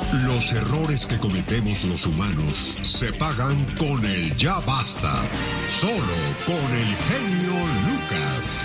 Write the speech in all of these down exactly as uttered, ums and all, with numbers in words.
Los errores que cometemos los humanos se pagan con el ya basta. Solo con el genio Lucas.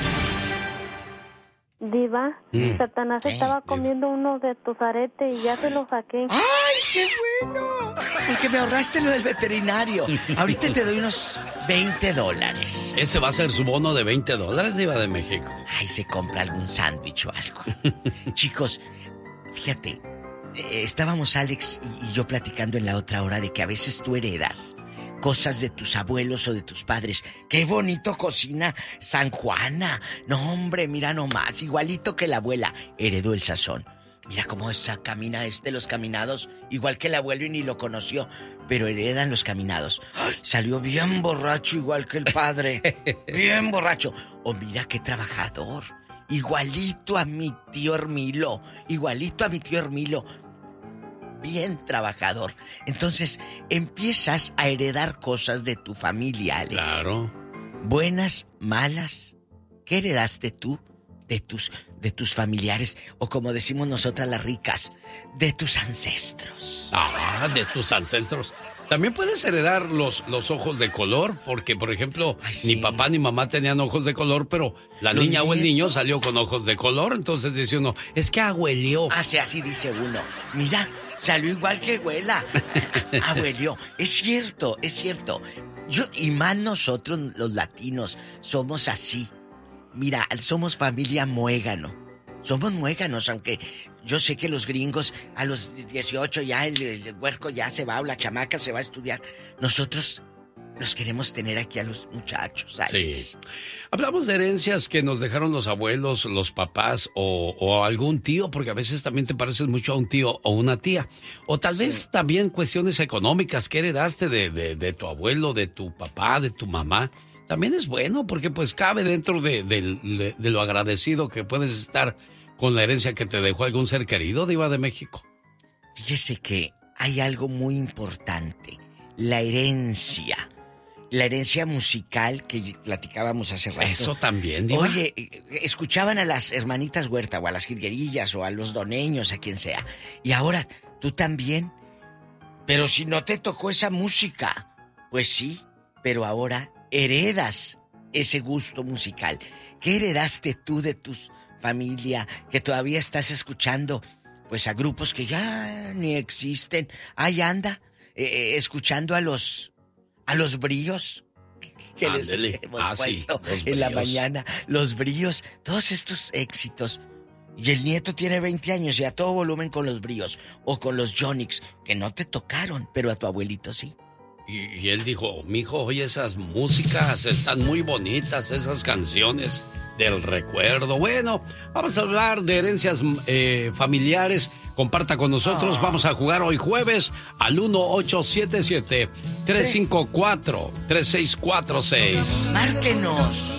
Diva, mm. Satanás ¿Qué? estaba comiendo uno de tus aretes y ya se lo saqué. ¡Ay, qué bueno! Porque me ahorraste lo del veterinario. Ahorita te doy unos veinte dólares. Ese va a ser su bono de veinte dólares, Diva de México. Ay, se compra algún sándwich o algo. Chicos, fíjate, eh, estábamos Alex y, y yo platicando en la otra hora de que a veces tú heredas cosas de tus abuelos o de tus padres. ¡Qué bonito cocina San Juana! No, hombre, mira nomás, igualito que la abuela. Heredó el sazón. Mira cómo esa camina es de los caminados, igual que el abuelo y ni lo conoció, pero heredan los caminados. ¡Ay! Salió bien borracho, igual que el padre. Bien borracho. O mira qué trabajador. Igualito a mi tío Hermilo. Igualito a mi tío Hermilo. Bien trabajador. Entonces, empiezas a heredar cosas de tu familia, Alex. Claro. Buenas, malas. ¿Qué heredaste tú de tus, de tus familiares? O como decimos nosotras las ricas, de tus ancestros. Ah, de tus ancestros. También puedes heredar los, los ojos de color, porque, por ejemplo, Ay, sí. ni papá ni mamá tenían ojos de color, pero la Los niña nietos. o el niño salió con ojos de color, entonces dice uno, es que abuelió. Así, así dice uno. Mira, salió igual que abuela. Abuelió. Es cierto, es cierto. Yo, y más nosotros, los latinos, somos así. Mira, somos familia muégano. Somos muéganos, aunque yo sé que los gringos a los dieciocho ya el, el huerco ya se va o la chamaca se va a estudiar. Nosotros los queremos tener aquí a los muchachos, Alex. Sí. Hablamos de herencias que nos dejaron los abuelos, los papás o, o algún tío, porque a veces también te pareces mucho a un tío o una tía. O tal vez sí. también cuestiones económicas que heredaste de, de, de tu abuelo, de tu papá, de tu mamá. También es bueno porque pues cabe dentro de, de, de, de lo agradecido que puedes estar con la herencia que te dejó algún ser querido, Diva de México. Fíjese que hay algo muy importante, la herencia. La herencia musical que platicábamos hace rato. Eso también, Diva. Oye, escuchaban a las hermanitas Huerta o a las jilguerillas o a los doneños, a quien sea. Y ahora, tú también. Pero si no te tocó esa música, pues sí, pero ahora heredas ese gusto musical. ¿Qué heredaste tú de tus familia que todavía estás escuchando? Pues a grupos que ya ni existen. Ahí anda, eh, escuchando a los a los bríos que Ándele. les hemos ah, puesto sí, en la mañana. Los bríos, todos estos éxitos. Y el nieto tiene veinte años y a todo volumen con los bríos. O con los Yonix, que no te tocaron, pero a tu abuelito sí. Y, y él dijo, mijo, oye, esas músicas están muy bonitas, esas canciones del recuerdo. Bueno, vamos a hablar de herencias eh, familiares. Comparta con nosotros. Oh. Vamos a jugar hoy jueves al uno ocho siete siete, tres cinco cuatro, tres seis cuatro seis. Márquenos.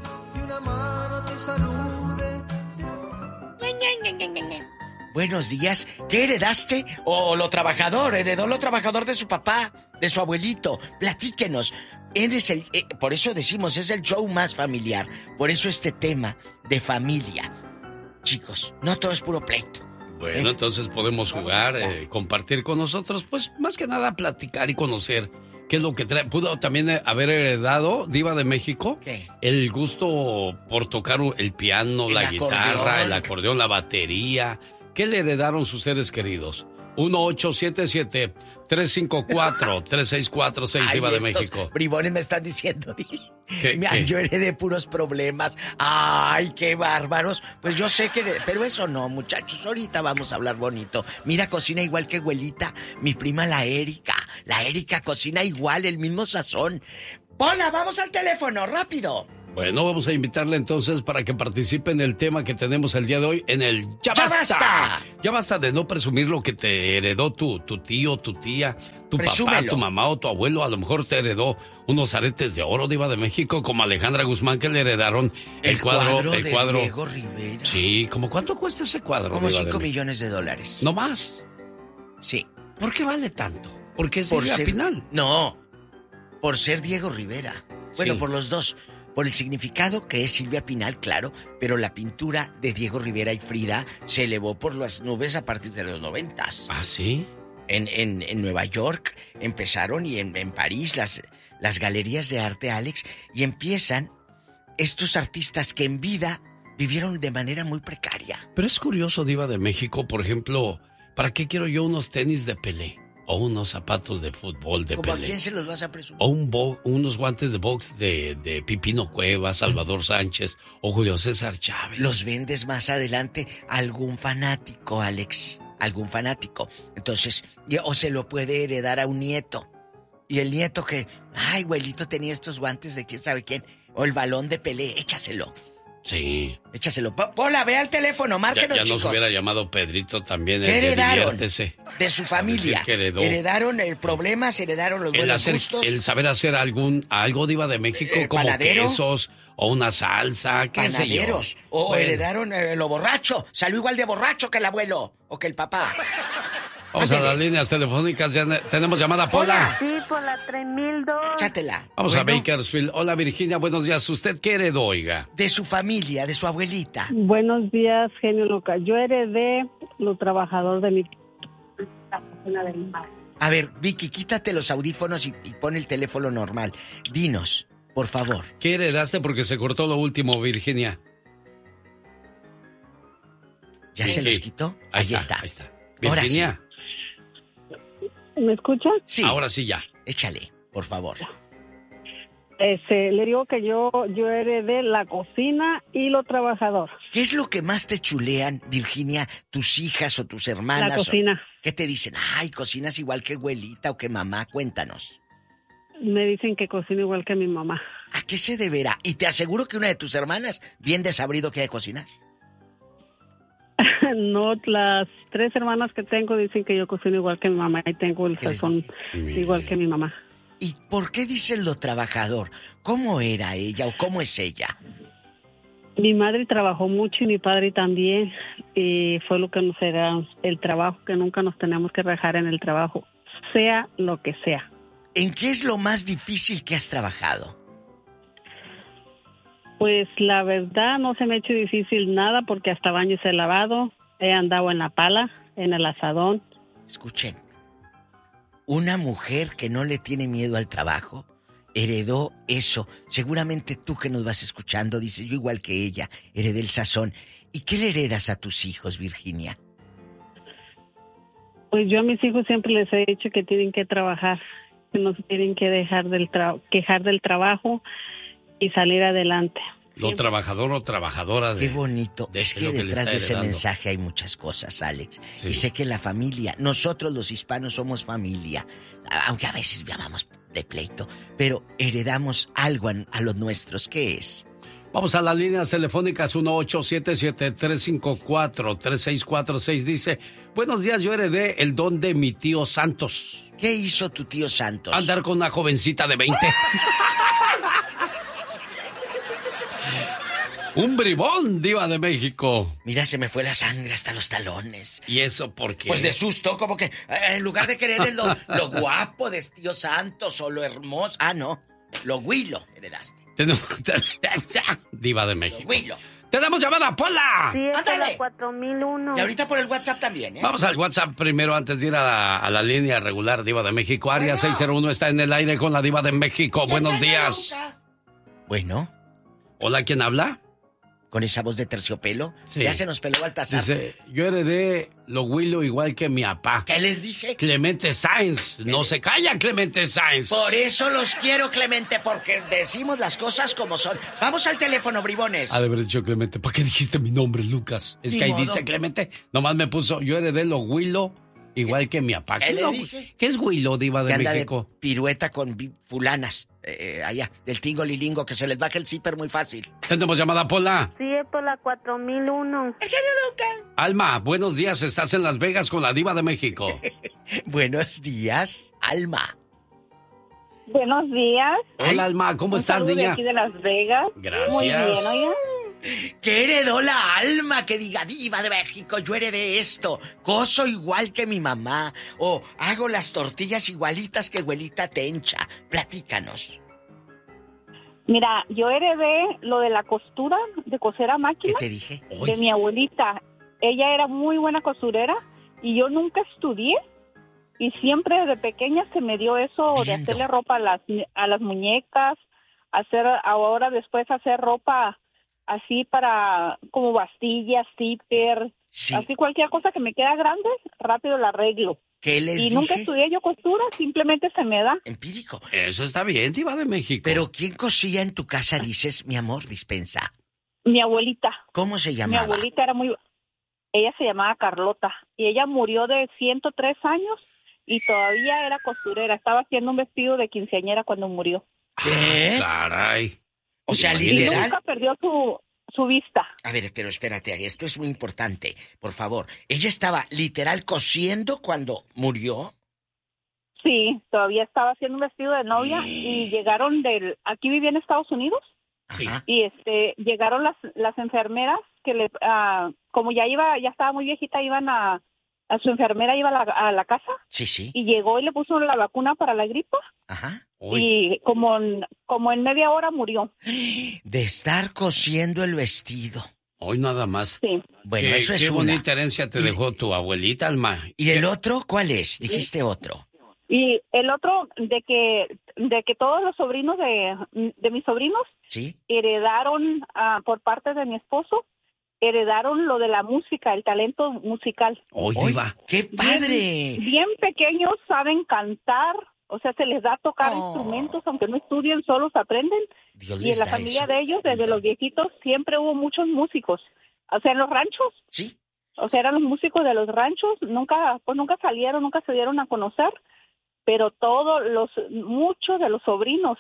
Buenos días. ¿Qué heredaste? ¿O lo trabajador? ¿Heredó lo trabajador de su papá? ¿De su abuelito? Platíquenos. Eres el, eh, por eso decimos, es el show más familiar. Por eso este tema de familia. Chicos, no todo es puro pleito. Bueno, ¿eh? Entonces podemos jugar, eh, compartir con nosotros, pues más que nada platicar y conocer qué es lo que trae. Pudo también haber heredado, Diva de México, ¿qué? El gusto por tocar el piano, el la acordeón. guitarra, el acordeón, la batería. ¿Qué le heredaron sus seres queridos? uno ocho siete siete, tres cinco cuatro, tres seis cuatro seis, Diva de México. Bribones me están diciendo, ¿Qué, Mira, qué? yo heredé puros problemas. Ay, qué bárbaros. Pues yo sé que... Pero eso no, muchachos. Ahorita vamos a hablar bonito. Mira, cocina igual que abuelita. Mi prima la Erika. La Erika cocina igual, el mismo sazón. Hola, vamos al teléfono, rápido. Bueno, vamos a invitarle entonces para que participe en el tema que tenemos el día de hoy en el Ya, ¡Ya basta! basta! Ya basta de no presumir lo que te heredó tu, tu tío, tu tía, tu Presúmelo. papá, tu mamá o tu abuelo. A lo mejor te heredó unos aretes de oro, Diva de México, como Alejandra Guzmán, que le heredaron el, el cuadro, cuadro el de cuadro. Diego Rivera. Sí, ¿como cuánto cuesta ese cuadro? Como Diva cinco de millones de dólares. ¿No más? Sí. ¿Por qué vale tanto? ¿Por qué es Por Silvia ser... Pinal? No, por ser Diego Rivera. Bueno, Sí. por los dos. por el significado que es Silvia Pinal, claro, pero la pintura de Diego Rivera y Frida se elevó por las nubes a partir de los noventas. ¿Ah, sí? En, en, en Nueva York empezaron y en, en París las, las galerías de arte, Alex, y empiezan estos artistas que en vida vivieron de manera muy precaria. Pero es curioso, Diva de México, por ejemplo, ¿para qué quiero yo unos tenis de Pelé? O unos zapatos de fútbol de ¿Cómo Pelé. a quién se los vas a presumir? O un bo unos guantes de box de, de Pipino Cuevas, Salvador Sánchez o Julio César Chávez. Los vendes más adelante a algún fanático, Alex. Algún fanático. Entonces, o se lo puede heredar a un nieto. Y el nieto que, ay, abuelito tenía estos guantes de quién sabe quién. O el balón de Pelé, échaselo. Sí. Échaselo. Pola, ve al teléfono, márquenos, Ya, ya chicos. nos hubiera llamado Pedrito también. ¿Qué el de heredaron? Diviértese. De su familia. Heredó. Heredaron el problema, se heredaron los El, buenos hacer, gustos. el saber hacer algún algo, Diva de México, Eh, como panadero. quesos o una salsa, qué Panaderos. sé yo. O Bueno, heredaron eh, lo borracho. Salió igual de borracho que el abuelo o que el papá. Vamos a Ándele. las líneas telefónicas. Ya ne- tenemos llamada, Pola. Sí, por la tres mil dos. Chátela. Vamos a Bueno, Bakersfield. Hola, Virginia, buenos días. ¿Usted qué heredó, oiga? de su familia, de su abuelita. Buenos días, genio loca. Yo heredé lo trabajador de mi la cocina de mi madre. A ver, Vicky, quítate los audífonos y, y pon el teléfono normal. Dinos, por favor. ¿Qué heredaste? Porque se cortó lo último, Virginia. ¿Ya Sí, se los sí. quitó? Ahí, Ahí está, está. ahí está. Ahora Virginia, ¿Me escucha? Sí. ahora sí ya. Échale, por favor. Este, le digo que yo yo heredé la cocina y lo trabajador. ¿Qué es lo que más te chulean, Virginia, tus hijas o tus hermanas? La o- cocina. ¿Qué te dicen? Ay, cocinas igual que abuelita o que mamá. Cuéntanos. Me dicen que cocino igual que mi mamá. ¿A qué se deberá? Y te aseguro que una de tus hermanas bien desabrido que hay de cocinar. No, las tres hermanas que tengo dicen que yo cocino igual que mi mamá y tengo el ¿Qué les sazón dije? igual que mi mamá. ¿Y por qué dicen lo trabajador? ¿Cómo era ella o cómo es ella? Mi madre trabajó mucho y mi padre también, y fue lo que nos era el trabajo, que nunca nos tenemos que rajar en el trabajo, sea lo que sea. ¿En qué es lo más difícil que has trabajado? Pues la verdad no se me ha hecho difícil nada porque hasta baños he lavado, he andado en la pala, en el asadón. Escuchen, una mujer que no le tiene miedo al trabajo heredó eso. Seguramente tú que nos vas escuchando dices, yo igual que ella, heredé el sazón. ¿Y qué le heredas a tus hijos, Virginia? Pues yo a mis hijos siempre les he dicho que tienen que trabajar, que no se tienen que dejar del tra- quejar del trabajo y salir adelante. Lo trabajador o trabajadora de... Qué bonito. de- Es de que lo que le detrás está de ese heredando. mensaje hay muchas cosas, Alex. Sí. Y sé que la familia, nosotros los hispanos somos familia, aunque a veces llamamos de pleito, pero heredamos algo a, a los nuestros. ¿Qué es? Vamos a las líneas telefónicas uno ocho siete siete, tres cinco cuatro, tres seis cuatro seis. Dice, buenos días, yo heredé el don de mi tío Santos. ¿Qué hizo tu tío Santos? Andar con una jovencita de veinte. Un bribón, Diva de México. Mira, se me fue la sangre hasta los talones. ¿Y eso por qué? Pues de susto, como que eh, en lugar de querer lo, lo guapo de tío Santos o lo hermoso. Ah, no, lo huilo heredaste. Tenemos... Diva de México. Lo huilo. ¡Tenemos llamada, Pola! Sí, es por ¡Ándale! la cuatro mil uno. Y ahorita por el WhatsApp también, ¿eh? Vamos al WhatsApp primero antes de ir a la, a la línea regular Diva de México. Área Bueno. seis cero uno está en el aire con la Diva de México. Buenos días. Bueno, Hola, ¿quién habla? con esa voz de terciopelo, Sí. ya se nos peló Baltasar. Dice, yo heredé lo huilo igual que mi papá. ¿Qué les dije? Clemente Sáenz. No se calla, Clemente Sáenz. Por eso los quiero, Clemente, porque decimos las cosas como son. Vamos al teléfono, bribones. Ha de haber dicho Clemente. ¿Para qué dijiste mi nombre, Lucas? Es Ni que ahí modo. dice Clemente. Nomás me puso, yo heredé lo huilo igual que mi papá. ¿Qué ¿Qué, le lo- dije? ¿Qué es huilo, Diva Que de anda México? de pirueta con vi- fulanas, eh, allá, del tingo lilingo, que se les baja el zipper muy fácil. Tenemos llamada, Pola. Sí, es por la cuatro mil uno. Alma, buenos días. Estás en Las Vegas con la Diva de México. Buenos días, Alma. Buenos días. Hola, Alma. ¿Cómo Un estás, saludo de niña? aquí de Las Vegas. Gracias. Muy bien, oiga. ¿Qué heredó la Alma que diga, Diva de México, yo heredé esto? Coso igual que mi mamá. O hago las tortillas igualitas que abuelita Tencha. Platícanos. Mira, yo heredé lo de la costura, de coser a máquina. ¿Qué te dije? De mi abuelita. Ella era muy buena costurera y yo nunca estudié. Y siempre desde pequeña se me dio eso Lindo. de hacerle ropa a las, a las muñecas, hacer ahora después hacer ropa así para como bastillas, zipper, Sí. así cualquier cosa que me queda grande, rápido la arreglo. ¿Qué les Y dije? nunca estudié yo costura, simplemente se me da. Empírico. Eso está bien, Diva de México. Pero ¿quién cosía en tu casa, dices, mi amor, dispensa? Mi abuelita. ¿Cómo se Mi llamaba? abuelita era muy... Ella se llamaba Carlota y ella murió de ciento tres años y todavía era costurera. Estaba haciendo un vestido de quinceañera cuando murió. ¿Qué? Ah, caray. O sea, Imagínate. Y literal. nunca perdió su, su vista. A ver, pero espérate, esto es muy importante. Por favor, ¿ella estaba literal cosiendo cuando murió? Sí, todavía estaba haciendo un vestido de novia y llegaron del... Aquí vivía en Estados Unidos Ajá. y este llegaron las las enfermeras que le... ah, como ya iba, ya estaba muy viejita, iban a... a su enfermera iba a la, a la casa Sí, sí. y llegó y le puso la vacuna para la gripa Ajá. Uy, y como en, como en media hora murió. De estar cosiendo el vestido. hoy nada más. Sí. Bueno, qué, eso es qué una. bonita herencia te Y- dejó tu abuelita, Alma. ¿Y el otro cuál es? Dijiste otro. Y el otro, de que de que todos los sobrinos de, de mis sobrinos ¿Sí? heredaron, ah, por parte de mi esposo, heredaron lo de la música, el talento musical. Hoy, ¡Ay, Diva. qué padre! Bien, bien pequeños saben cantar, o sea, se les da a tocar Oh. instrumentos, aunque no estudien, solos aprenden. Dios Y les en la da familia eso. de ellos, desde los viejitos, siempre hubo muchos músicos. O sea, en los ranchos, ¿Sí? o sea, eran los músicos de los ranchos, nunca, pues nunca salieron, nunca se dieron a conocer, pero todos los, muchos de los sobrinos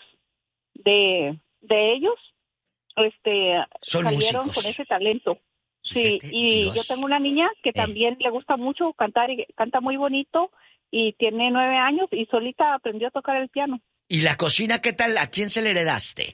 de, de ellos, este, Son salieron músicos. con ese talento. Sí, Fíjate, y Dios. yo tengo una niña que Eh. también le gusta mucho cantar y canta muy bonito y tiene nueve años y solita aprendió a tocar el piano. ¿Y la cocina qué tal? ¿A quién se le heredaste?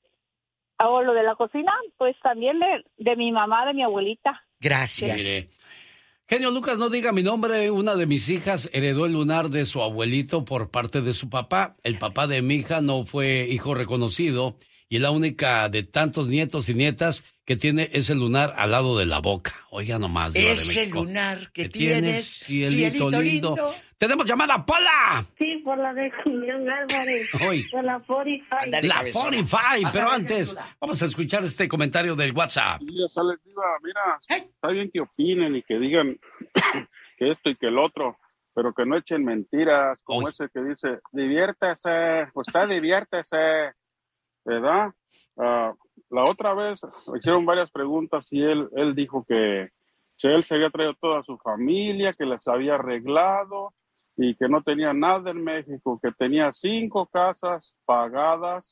O lo de la cocina, pues también de, de mi mamá, de mi abuelita. Gracias. Mire. Genio Lucas, no diga mi nombre. Una de mis hijas heredó el lunar de su abuelito por parte de su papá. El papá de mi hija no fue hijo reconocido y la única de tantos nietos y nietas que tiene ese lunar al lado de la boca. Oiga nomás, Diva de Ese México. lunar que, Que tienes, cielito lindo. ¡Tenemos llamada, Pola! Sí, por la de Julián Álvarez. Hoy. Por la cuarenta y cinco. Ándale, La cabezona. cuarenta y cinco, Vas a pero ver, antes Gertruda. vamos a escuchar este comentario del WhatsApp. Sí, Alex, Diva, mira, ¡Ay! está bien que opinen y que digan que esto y que el otro, pero que no echen mentiras, como Uy. ese que dice, diviértese, usted diviértese, ¿verdad? Ah, la otra vez me hicieron varias preguntas y él, él dijo que, que él se había traído toda su familia, que les había arreglado y que no tenía nada en México, que tenía cinco casas pagadas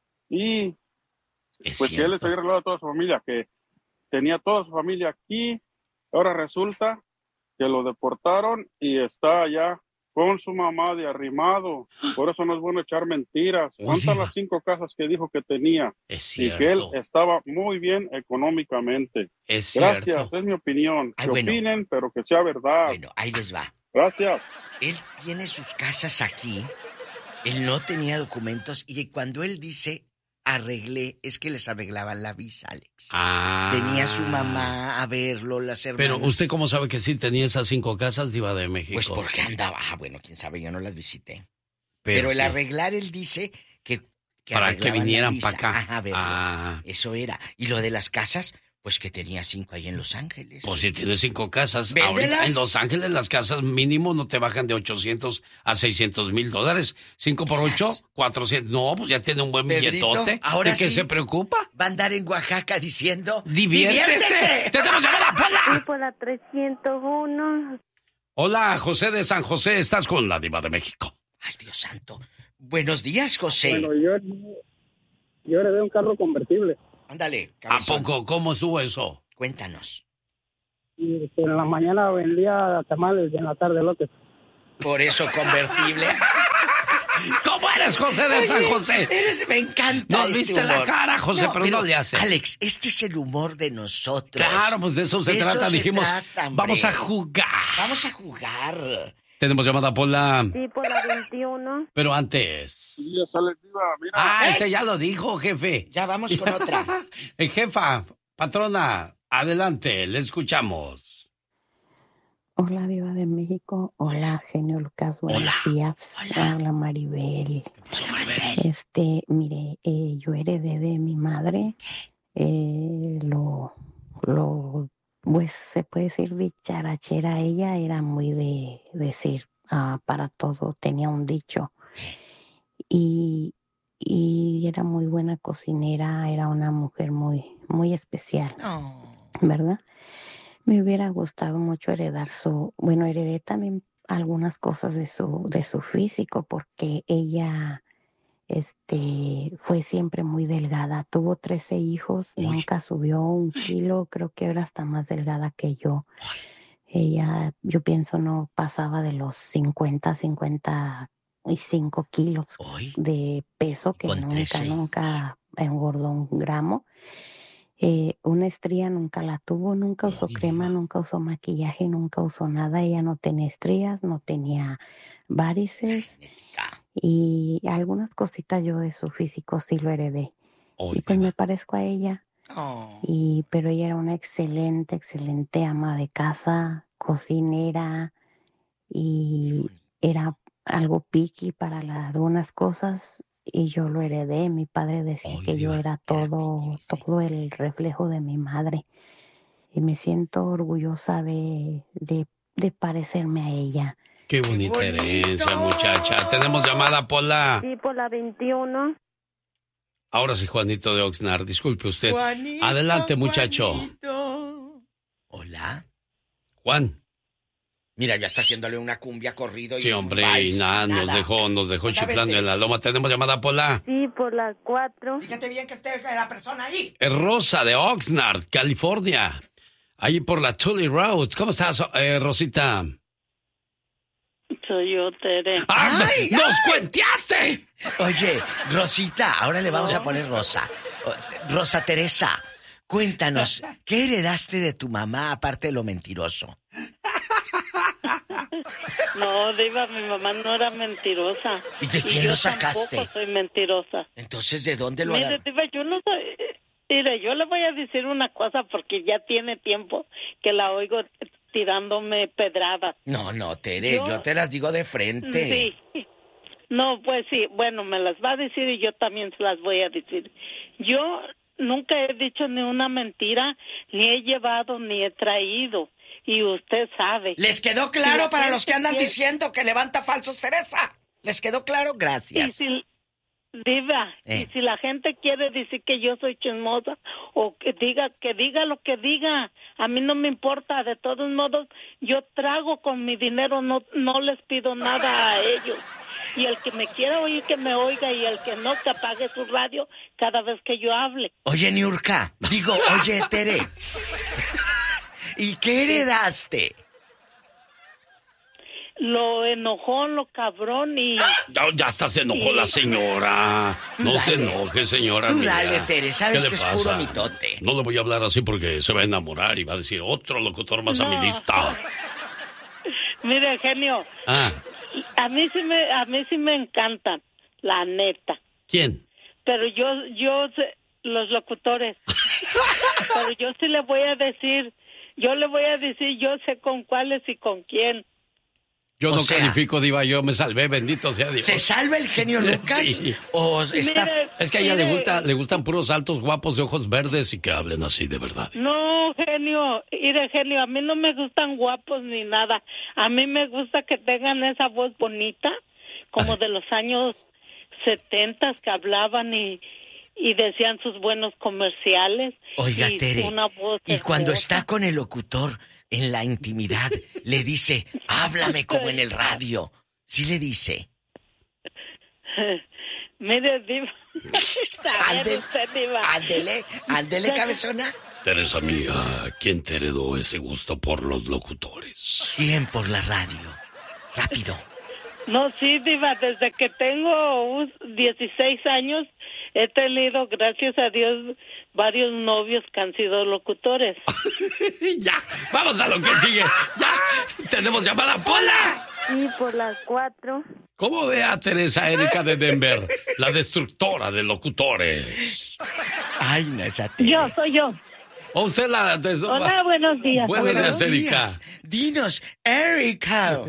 y Es pues que él les cierto. había arreglado a toda su familia, que tenía toda su familia aquí, ahora resulta que lo deportaron y está allá con su mamá de arrimado, por eso no es bueno echar mentiras. Uy, ¿Cuántas Diva. las cinco casas que dijo que tenía? Es Y que él cierto. estaba muy bien económicamente. Es Gracias, cierto. es mi opinión. Ay, que bueno. opinen, pero que sea verdad. Bueno, ahí les va. Gracias. Él tiene sus casas aquí. Él no tenía documentos y cuando él dice arreglé, es que les arreglaban la visa, Alex. Ah. Venía su mamá a verlo, las hermanas. Pero usted cómo sabe que sí tenía esas cinco casas, Diva de México. Pues porque andaba. Ah, bueno, quién sabe, yo no las visité. Pero, Pero, el sí, arreglar, él dice que, que para que arreglaban la vinieran visa. para acá. Ajá, a verlo. Ah. Eso era. Y lo de las casas, pues que tenía cinco ahí en Los Ángeles. Pues si tienes cinco casas, Véndelas. ahorita en Los Ángeles las casas mínimo no te bajan de ochocientos a seiscientos mil dólares. Cinco por ocho, cuatrocientos. No, pues ya tiene un buen Pedrito, billetote. ahora ¿De qué sí. se preocupa? Va a andar en Oaxaca diciendo... ¡Diviértese! ¡Tenemos llamada, Sí, Pola! por la trescientos uno. Hola, José de San José, estás con la Diva de México. Ay, Dios santo. Buenos días, José. Bueno, yo, yo heredé un carro convertible. Ándale, ¿A cabezón. poco? ¿Cómo estuvo eso? Cuéntanos. Y este, en la mañana vendía tamales y en la tarde lotes. Por eso convertible. ¿Cómo eres, José de San José? Eres, me encanta. No este viste la humor. cara, José, pero no le hace. Alex, este es el humor de nosotros. Claro, pues de eso se De trata. eso se Dijimos, trata, hombre. vamos a jugar. Vamos a jugar. Tenemos llamada por la... Sí, por la veintiuno. Pero antes... Sí, esa les iba, mira. Ah, este ya lo dijo, jefe. Ya vamos con otra. Eh, jefa, patrona, adelante, le escuchamos. Hola, Diva de México. Hola, genio Lucas. Buenos Hola. días. Hola. Hola, Maribel. ¿Qué pasó, Maribel? Este, mire, eh, yo heredé de mi madre eh, lo, lo, pues se puede decir dicharachera. Ella era muy de decir ah, para todo, tenía un dicho. Y, y era muy buena cocinera, era una mujer muy, muy especial, No. ¿verdad? Me hubiera gustado mucho heredar su, bueno, heredé también algunas cosas de su, de su físico, porque ella, este, fue siempre muy delgada. Tuvo trece hijos, Uy. nunca subió un kilo, creo que era hasta más delgada que yo. Ella, yo pienso, no pasaba de los cincuenta, cincuenta y cinco kilos Hoy. de peso, que Con nunca, trece hijos. nunca engordó un gramo. Eh, una estría nunca la tuvo, nunca usó Ay, crema, Diva. nunca usó maquillaje, nunca usó nada. Ella no tenía estrías, no tenía varices Genética. y algunas cositas yo de su físico sí lo heredé. Oh, Y pues Diva. me parezco a ella. Oh. Y, pero ella era una excelente, excelente ama de casa, cocinera y era algo picky para la- algunas cosas y yo lo heredé. Mi padre decía Ay, que yo Diva. era Era todo, piqui, sí. todo el reflejo de mi madre y me siento orgullosa de, de, de parecerme a ella. Qué bonita bonito! herencia, muchacha. Tenemos llamada por la... Sí, por la veintiuno. Ahora sí, Juanito de Oxnard, disculpe usted. Juanito, Adelante, muchacho. Juanito. Hola. Juan. Mira, ya está haciéndole una cumbia corrido. Y Sí, un hombre, vals, y nada, nos nada. dejó, nos dejó Anda, chiflando vete. en la loma. Tenemos llamada por la... Sí, por la cuatro. Fíjate bien que esté la persona ahí. Es Rosa de Oxnard, California. Ahí por la Tully Road. ¿Cómo estás, eh, Rosita? Soy yo, Tere. ¡Ah, ¡Ay, nos cuenteaste! Oye, Rosita, ahora le vamos a poner Rosa. O- Rosa Teresa, cuéntanos, ¿qué heredaste de tu mamá aparte de lo mentiroso? No, Diva, mi mamá no era mentirosa. ¿Y de quién yo lo sacaste? tampoco soy mentirosa. Entonces, ¿de dónde lo Mire, agarró? Diva, yo no soy... Mire, yo le voy a decir una cosa porque ya tiene tiempo que la oigo tirándome pedradas. No, no, Tere, yo, Yo- te las digo de frente. Sí. No, pues sí, bueno, me las va a decir y yo también se las voy a decir. Yo nunca he dicho ni una mentira, ni he llevado, ni he traído. Y usted sabe. ¿Les quedó Si claro la para los que gente andan quiere- diciendo que levanta falsos, Teresa? ¿Les quedó claro? Y Gracias. si, Diva, Eh. y si la gente quiere decir que yo soy chismosa o que diga que diga lo que diga, a mí no me importa. De todos modos, yo trago con mi dinero, no no les pido nada a ellos. Y el que me quiera oír, que me oiga, y el que no, que apague su radio cada vez que yo hable. Oye, Niurka, digo, oye, Tere. ¿Y qué heredaste? Lo enojón, lo cabrón y... Ya, ya hasta se enojó la señora. Tú No se dale. enoje, señora. Tú mía. dale, Tere, sabes ¿Qué le que es pasa? puro mitote. No le voy a hablar así porque se va a enamorar y va a decir otro locutor más a mi No. lista. Mire, genio, Ah, a mí sí me, a mí sí me encantan, la neta. ¿quién? Pero yo, yo, sé- los locutores. Pero yo sí le voy a decir, yo le voy a decir, yo sé con cuáles y con quién. Yo O no sea- califico, Diva, yo me salvé, bendito sea Dios. ¿Se salva el genio Lucas? Sí. ¿O está...? Mire, Es que a ella le mire, gusta, le gustan puros altos, guapos de ojos verdes y que hablen así de verdad. No, genio, mire, genio, a mí no me gustan guapos ni nada. A mí me gusta que tengan esa voz bonita, como Ay. de los años setentas, que hablaban y, y decían sus buenos comerciales. Oiga, y Tere, una voz y cuando hermosa. está con el locutor en la intimidad, le dice, háblame como en el radio. ¿Sí le dice? Mire, Diva. A ver, Ándele, usted, Diva. ándele, ándele, cabezona. Teresa mía, ¿quién te heredó ese gusto por los locutores? ¿Quién por la radio? Rápido. No, sí, Diva, desde que tengo uh, dieciséis años he tenido, gracias a Dios, varios novios que han sido locutores. Ya, vamos a lo que sigue. Ya, tenemos llamada Pola. Sí, por las cuatro. ¿Cómo ve a Teresa Erika de Denver, la destructora de locutores? Ay, no, esa Tere. Yo, soy yo. ¿O usted la... Hola, buenos días. Buenos, Buenos días, Erika. días. Dinos, Erika.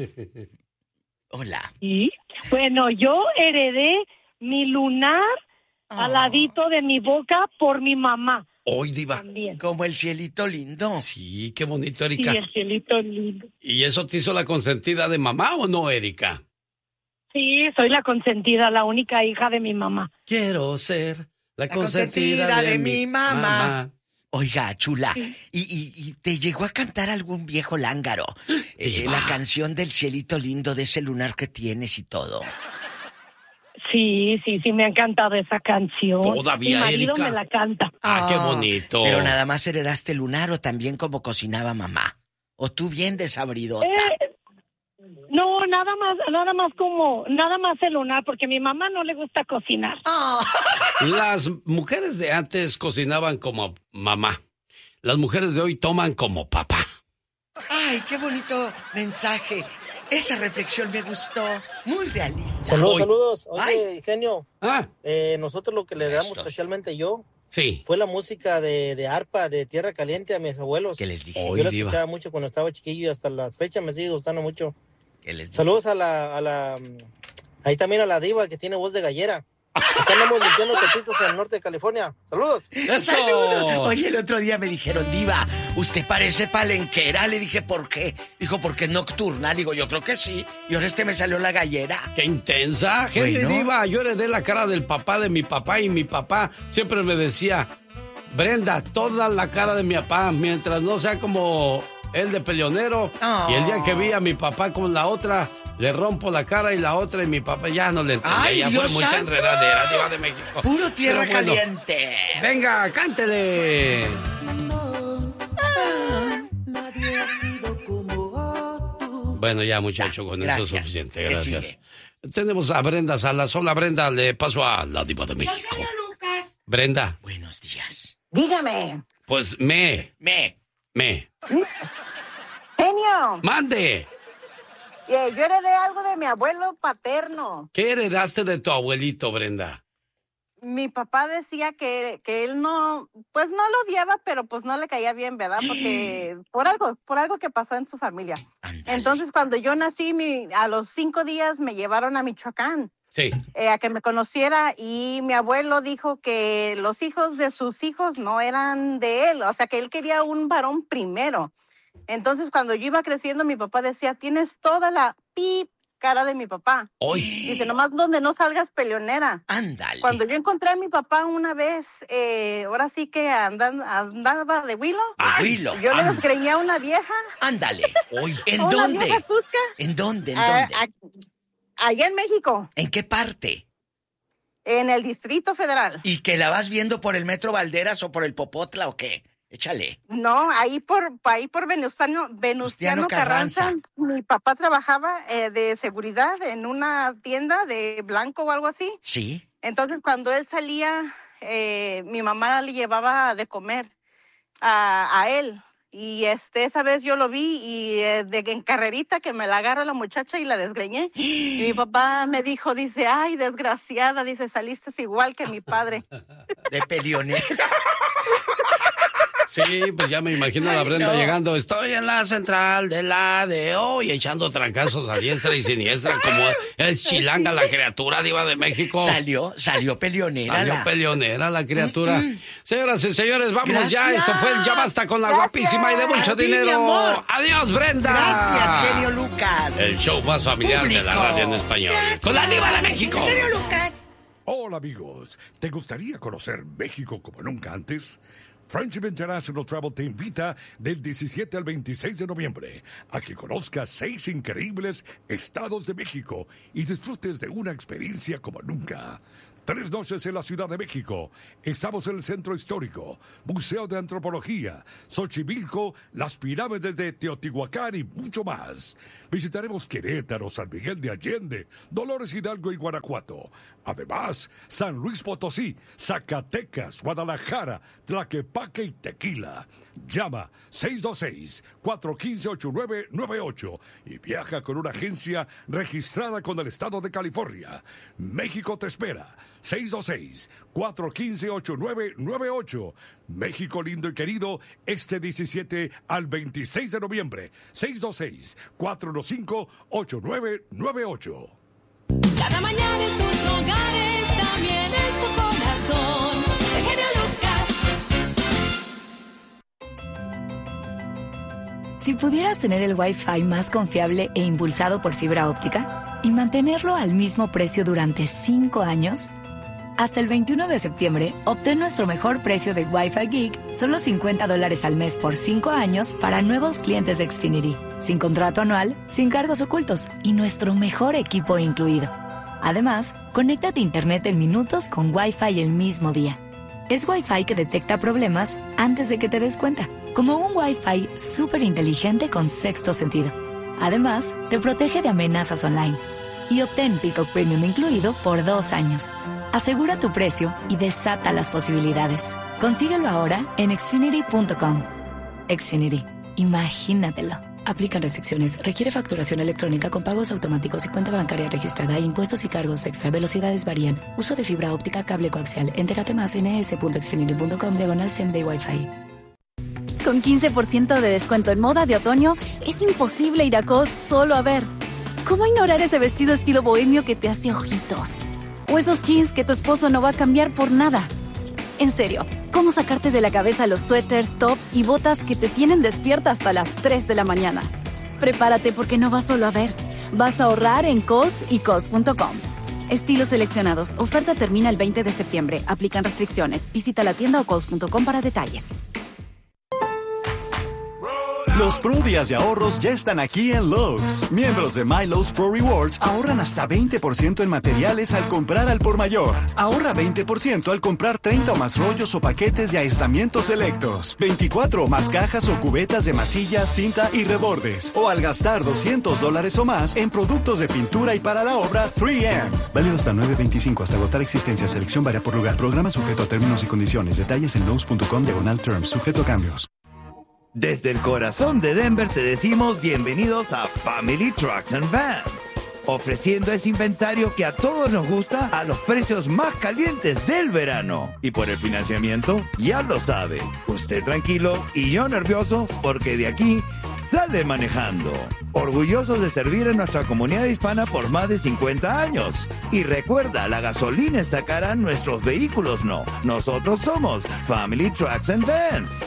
Hola. Sí. Bueno, yo heredé mi lunar Oh. al ladito de mi boca por mi mamá. Hoy, diva. También. Como el cielito lindo. Sí, qué bonito, Sí, Erika. el cielito lindo. ¿Y eso te hizo la consentida de mamá o no, Erika? Sí, soy la consentida, la única hija de mi mamá. Quiero ser la, La consentida, consentida de, de mi mi mamá. mamá. Oiga, chula, Sí. ¿y, y, y te llegó a cantar algún viejo lángaro? Eh, Diva. la canción del cielito lindo de ese lunar que tienes y todo. Sí, sí, sí, me ha encantado esa canción. ¿Todavía, mi marido Erika? me la canta. Ah, qué bonito. Pero nada más heredaste el lunar o también como cocinaba mamá. O tú bien desabridota. Eh, no, nada más, nada más como, nada más el lunar, porque a mi mamá no le gusta cocinar. Ah. Las mujeres de antes cocinaban como mamá. Las mujeres de hoy toman como papá. Ay, qué bonito mensaje. Esa reflexión me gustó. Muy realista. Saludos, Hoy. saludos. Oye, Ay. genio, Ah, eh, nosotros lo que le damos, Estos. especialmente yo, sí. fue la música de, de arpa, de Tierra Caliente a mis abuelos. ¿Qué les dije? Hoy, Yo la diva. escuchaba mucho cuando estaba chiquillo y hasta la fecha me sigue gustando mucho. ¿Qué les dije? Saludos a la, a la, mm, ahí también a la diva que tiene voz de gallera. Acá andamos limpiando taxistas en el norte de California. Saludos. ¡Eso! Oye, el otro día me dijeron, diva, usted parece palenquera. Le dije, ¿por qué? Dijo, porque es nocturna. Le digo, yo creo que sí. Y ahora este me salió la gallera. ¡Qué intensa! Gente Bueno. diva, yo heredé la cara del papá de mi papá y mi papá siempre me decía, Brenda, toda la cara de mi papá, mientras no sea como el de peleonero. Oh. Y el día que vi a mi papá con la otra, le rompo la cara y la otra y mi papá ya no le entendía. ¡Ay, ya Dios fue mucha santo! enredadera, diva de México. Puro tierra Pero bueno, caliente. Venga, cántele. Bueno, ya muchacho, con gracias. eso es suficiente, ¿Qué gracias. sigue? Tenemos a Brenda Salas. Hola, Brenda, le paso a la diva de México. Brenda, Buenos días. Dígame, pues me, Me. me, genio, mande. eh, yo heredé algo de mi abuelo paterno. ¿Qué heredaste de tu abuelito, Brenda? Mi papá decía que, que él no, pues no lo odiaba, pero pues no le caía bien, ¿verdad? Porque por algo, por algo que pasó en su familia. Ándale. Entonces, cuando yo nací, mi, a los cinco días me llevaron a Michoacán Sí. eh, a que me conociera y mi abuelo dijo que los hijos de sus hijos no eran de él, o sea, que él quería un varón primero. Entonces, cuando yo iba creciendo, mi papá decía, tienes toda la pip cara de mi papá. Hoy. Dice, nomás donde no salgas peleonera. Ándale. Cuando yo encontré a mi papá una vez, eh, ahora sí que andan, andaba de huilo, Abuelo. yo le Ándale. desgreñé a una vieja, Ándale. Hoy. ¿En a una dónde? vieja cusca, ¿En dónde? ¿En a- dónde? a- allá en México, ¿En qué parte? en el Distrito Federal. ¿Y que la vas viendo por el Metro Valderas o por el Popotla o qué? Échale. No, ahí por ahí por Venustiano, Venustiano Carranza. Carranza. Mi papá trabajaba eh, de seguridad en una tienda de blanco o algo así. Sí. Entonces, cuando él salía, eh, mi mamá le llevaba de comer a, a él. Y este, esa vez yo lo vi y eh, de en carrerita que me la agarró la muchacha y la desgreñé. Y mi papá me dijo, dice, ay, desgraciada, dice, saliste igual que mi padre. De peleonera. Sí, pues ya me imagino a la Ay, Brenda no. llegando. Estoy en la central de la de hoy, echando trancazos a diestra y siniestra, como es chilanga la criatura diva de México. Salió, salió peleonera. Salió la- peleonera la criatura. Señoras y señores, vamos ya. Gracias. Esto fue el Ya Basta con la Gracias. guapísima y de mucho A ti, mi dinero. amor. Adiós, Brenda. Gracias, genio Lucas. El show más familiar de la Público. radio en español. Con la diva de México. Genio Lucas. Hola amigos, ¿te gustaría conocer México como nunca antes? Friendship International Travel te invita del diecisiete al veintiséis de noviembre a que conozcas seis increíbles estados de México y disfrutes de una experiencia como nunca. Tres noches en la Ciudad de México. Estamos en el Centro Histórico, Museo de Antropología, Xochimilco, las pirámides de Teotihuacán y mucho más. Visitaremos Querétaro, San Miguel de Allende, Dolores Hidalgo y Guanajuato. Además, San Luis Potosí, Zacatecas, Guadalajara, Tlaquepaque y Tequila. Llama seis dos seis, cuatro uno cinco, ocho nueve nueve ocho y viaja con una agencia registrada con el Estado de California. México te espera. seis dos seis, cuatro uno cinco, ocho nueve nueve ocho. México lindo y querido, este diecisiete al veintiséis de noviembre. seis dos seis, cuatro uno cinco, ocho nueve nueve ocho. Cada mañana en sus hogares, también en su corazón. El genio Lucas. Si pudieras tener el Wi-Fi más confiable e impulsado por fibra óptica y mantenerlo al mismo precio durante cinco años, hasta el veintiuno de septiembre, obtén nuestro mejor precio de Wi-Fi Geek, solo cincuenta dólares al mes por cinco años para nuevos clientes de Xfinity, sin contrato anual, sin cargos ocultos y nuestro mejor equipo incluido. Además, conéctate a Internet en minutos con Wi-Fi el mismo día. Es Wi-Fi que detecta problemas antes de que te des cuenta, como un Wi-Fi súper inteligente con sexto sentido. Además, te protege de amenazas online. Y obtén Peacock Premium incluido por dos años. Asegura tu precio y desata las posibilidades. Consíguelo ahora en Xfinity punto com. Xfinity. Imagínatelo. Aplican restricciones. Requiere facturación electrónica con pagos automáticos y cuenta bancaria registrada. Impuestos y cargos extra. Velocidades varían. Uso de fibra óptica, cable coaxial. Entérate más en es punto xfinity punto com diagonal SEM de Wi-Fi. Con quince por ciento de descuento en moda de otoño, es imposible ir a Cos solo a ver. ¿Cómo ignorar ese vestido estilo bohemio que te hace ojitos? O esos jeans que tu esposo no va a cambiar por nada. En serio, ¿cómo sacarte de la cabeza los suéteres, tops y botas que te tienen despierta hasta las tres de la mañana? Prepárate porque no vas solo a ver. Vas a ahorrar en Cos y Cos punto com. Estilos seleccionados. Oferta termina el veinte de septiembre. Aplican restricciones. Visita la tienda o Cos punto com para detalles. Los Pro Días de ahorros ya están aquí en Lowe's. Miembros de MyLowe's Pro Rewards ahorran hasta veinte por ciento en materiales al comprar al por mayor. Ahorra veinte por ciento al comprar treinta o más rollos o paquetes de aislamientos selectos, veinticuatro o más cajas o cubetas de masilla, cinta y rebordes. O al gastar doscientos dólares o más en productos de pintura y para la obra tres eme. Válido hasta nueve veinticinco hasta agotar existencia. Selección varía por lugar. Programa sujeto a términos y condiciones. Detalles en lowes punto com diagonal terms. Sujeto a cambios. Desde el corazón de Denver te decimos bienvenidos a Family Trucks and Vans, ofreciendo ese inventario que a todos nos gusta a los precios más calientes del verano. Y por el financiamiento, ya lo sabe, usted tranquilo y yo nervioso porque de aquí sale manejando. Orgullosos de servir a nuestra comunidad hispana por más de cincuenta años. Y recuerda, la gasolina está cara, nuestros vehículos no. Nosotros somos Family Trucks and Vans.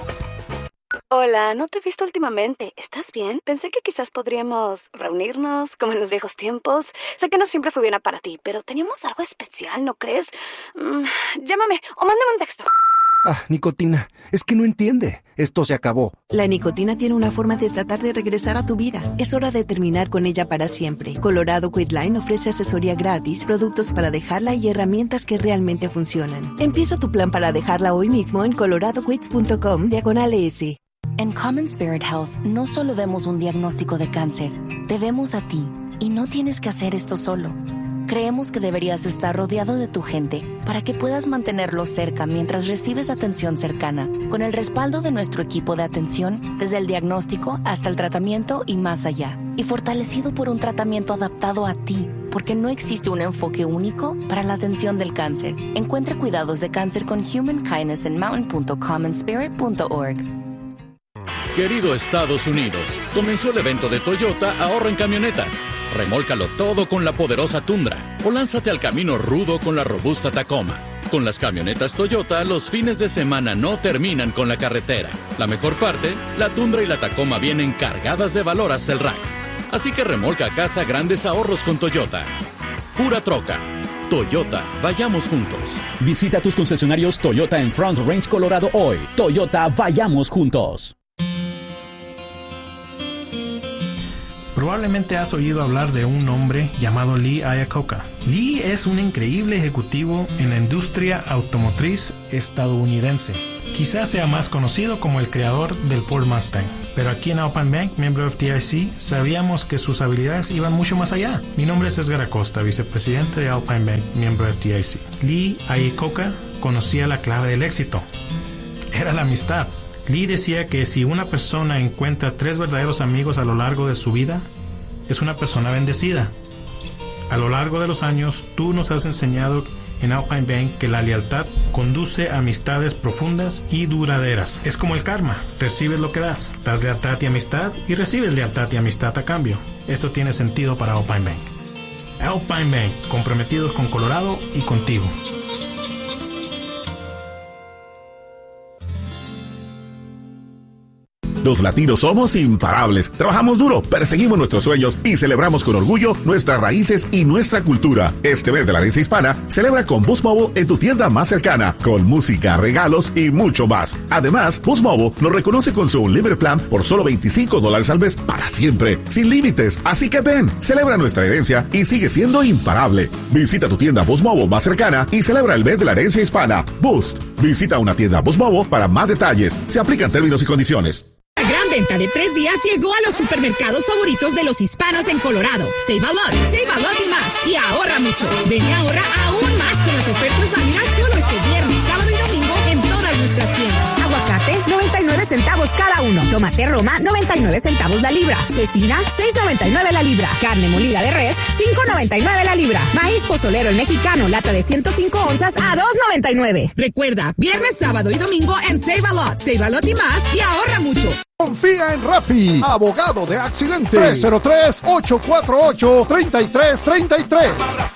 Hola, no te he visto últimamente. ¿Estás bien? Pensé que quizás podríamos reunirnos como en los viejos tiempos. Sé que no siempre fue bien para ti, pero teníamos algo especial, ¿no crees? Mm, llámame o mándame un texto. Ah, nicotina. Es que no entiende. Esto se acabó. La nicotina tiene una forma de tratar de regresar a tu vida. Es hora de terminar con ella para siempre. Colorado Quitline ofrece asesoría gratis, productos para dejarla y herramientas que realmente funcionan. Empieza tu plan para dejarla hoy mismo en colorado quits punto com diagonal S. En Common Spirit Health no solo vemos un diagnóstico de cáncer, te vemos a ti y no tienes que hacer esto solo. Creemos que deberías estar rodeado de tu gente para que puedas mantenerlos cerca mientras recibes atención cercana, con el respaldo de nuestro equipo de atención desde el diagnóstico hasta el tratamiento y más allá, y fortalecido por un tratamiento adaptado a ti, porque no existe un enfoque único para la atención del cáncer. Encuentra cuidados de cáncer con Human Kindness en mountain punto common spirit punto org. Querido Estados Unidos, comenzó el evento de Toyota Ahorra en Camionetas. Remólcalo todo con la poderosa Tundra o lánzate al camino rudo con la robusta Tacoma. Con las camionetas Toyota, los fines de semana no terminan con la carretera. La mejor parte, la Tundra y la Tacoma vienen cargadas de valor hasta el rack. Así que remolca a casa grandes ahorros con Toyota. Pura troca. Toyota, vayamos juntos. Visita tus concesionarios Toyota en Front Range, Colorado hoy. Toyota, vayamos juntos. Probablemente has oído hablar de un hombre llamado Lee Iacocca. Lee es un increíble ejecutivo en la industria automotriz estadounidense. Quizás sea más conocido como el creador del Ford Mustang. Pero aquí en Alpine Bank, miembro de F D I C, sabíamos que sus habilidades iban mucho más allá. Mi nombre es Edgar Acosta, vicepresidente de Alpine Bank, miembro de F D I C. Lee Iacocca conocía la clave del éxito. Era la amistad. Lee decía que si una persona encuentra tres verdaderos amigos a lo largo de su vida, es una persona bendecida. A lo largo de los años, tú nos has enseñado en Alpine Bank que la lealtad conduce a amistades profundas y duraderas. Es como el karma, recibes lo que das. Das lealtad y amistad y recibes lealtad y amistad a cambio. Esto tiene sentido para Alpine Bank. Alpine Bank, comprometidos con Colorado y contigo. Los latinos somos imparables. Trabajamos duro, perseguimos nuestros sueños y celebramos con orgullo nuestras raíces y nuestra cultura. Este mes de la herencia hispana, celebra con Boost Mobile en tu tienda más cercana, con música, regalos y mucho más. Además, Boost Mobile nos reconoce con su Unlimited Plan por solo veinticinco dólares al mes para siempre, sin límites. Así que ven, celebra nuestra herencia y sigue siendo imparable. Visita tu tienda Boost Mobile más cercana y celebra el mes de la herencia hispana. Boost. Visita una tienda Boost Mobile para más detalles. Se aplican términos y condiciones. La gran venta de tres días llegó a los supermercados favoritos de los hispanos en Colorado. Save a lot, save a lot y más. Y ahorra mucho. Ven y ahorra aún más con las ofertas válidas solo este viernes, sábado y domingo en todas nuestras tiendas. Aguacate, noventa y nueve centavos cada uno. Tomate Roma, noventa y nueve centavos la libra. Cecina, seis noventa y nueve la libra. Carne molida de res, cinco noventa y nueve la libra. Maíz pozolero el mexicano, lata de ciento cinco onzas a dos noventa y nueve. Recuerda, viernes, sábado y domingo en Save a Lot, Save a Lot y más y ahorra mucho. Confía en Rafi, abogado de accidentes. tres cero tres, ocho cuatro ocho, tres tres tres tres.